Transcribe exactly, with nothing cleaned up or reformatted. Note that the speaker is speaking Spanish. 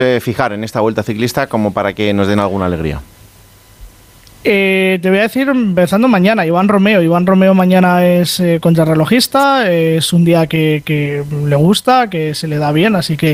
fijar en esta Vuelta Ciclista como para que nos den alguna alegría? Eh, te voy a decir, empezando mañana, Iván Romeo. Iván Romeo mañana es eh, contrarrelojista, eh, es un día que, que le gusta, que se le da bien, así que